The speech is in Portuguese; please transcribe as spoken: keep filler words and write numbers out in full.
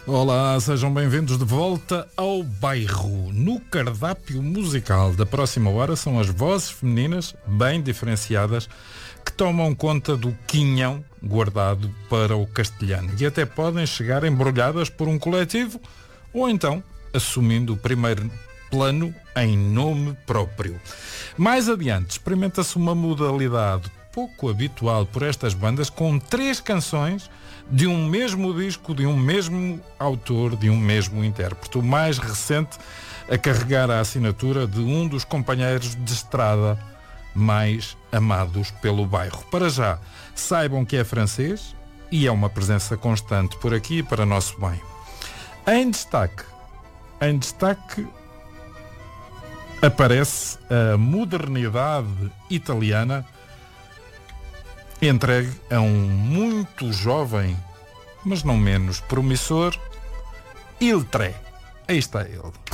Olá, sejam bem-vindos de volta ao Bairro. No cardápio musical da próxima hora são as vozes femininas bem diferenciadas que tomam conta do quinhão guardado para o castelhano e até podem chegar embrulhadas por um coletivo ou então assumindo o primeiro plano em nome próprio. Mais adiante experimenta-se uma modalidade pouco habitual por estas bandas com três canções de um mesmo disco, de um mesmo autor, de um mesmo intérprete. O mais recente a carregar a assinatura de um dos companheiros de estrada mais amados pelo bairro. Para já, saibam que é francês e é uma presença constante por aqui para nosso bem. Em destaque, em destaque aparece a modernidade italiana entregue a um muito jovem, mas não menos promissor, Il Tre. Aí está ele.